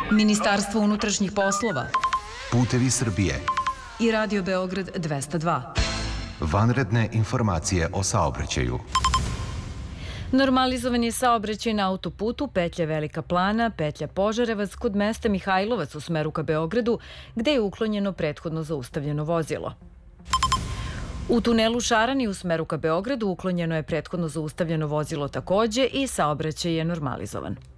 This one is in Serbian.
Ministarstvo unutrašnjih poslova Putevi Srbije i Radio Beograd 202. Vanredne informacije o saobraćaju. Normalizovan je saobraćaj na autoputu petlja Velika Plana, petlja Požarevac kod mesta Mihajlovac u smeru ka Beogradu, gde je uklonjeno prethodno zaustavljeno vozilo. U tunelu Šarani u smeru ka Beogradu uklonjeno je prethodno zaustavljeno vozilo takođe i saobraćaj je normalizovan.